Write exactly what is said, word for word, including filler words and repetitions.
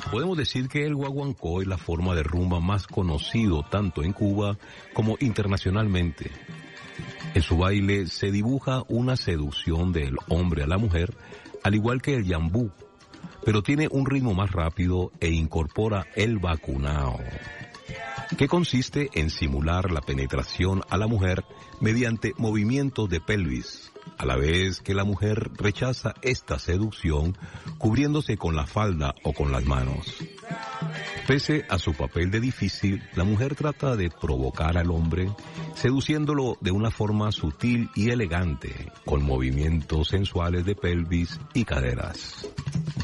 Podemos decir que el guaguancó es la forma de rumba más conocido tanto en Cuba como internacionalmente. En su baile se dibuja una seducción del hombre a la mujer, al igual que el yambú, pero tiene un ritmo más rápido e incorpora el bacunao, que consiste en simular la penetración a la mujer mediante movimientos de pelvis, a la vez que la mujer rechaza esta seducción cubriéndose con la falda o con las manos. Pese a su papel de difícil, la mujer trata de provocar al hombre, seduciéndolo de una forma sutil y elegante, con movimientos sensuales de pelvis y caderas.